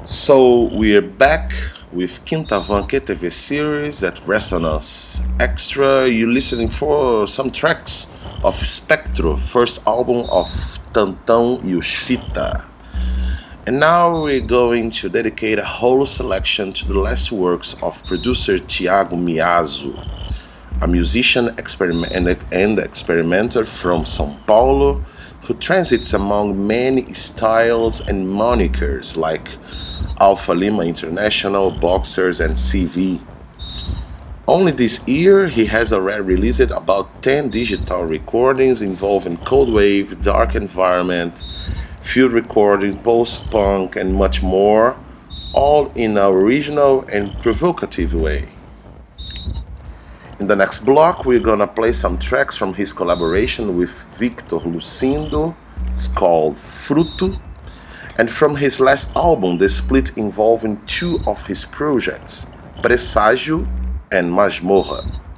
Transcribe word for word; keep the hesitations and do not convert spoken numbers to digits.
So we're back with Quinta Van Q T V series at Resonance Extra. You're listening for some tracks of Spectro, first album of Tantão e os Fita. And now we're going to dedicate a whole selection to the last works of producer Thiago Miazzo, a musician experiment and experimenter from São Paulo who transits among many styles and monikers like Alpha Lima International, Boxers, and C V. Only this year, he has already released about ten digital recordings involving cold wave, dark environment, field recordings, post-punk, and much more, all in an original and provocative way. In the next block, we're gonna play some tracks from his collaboration with Victor Lucindo. It's called Fruto. And from his last album, the split involving two of his projects, Presságio and Masmorra.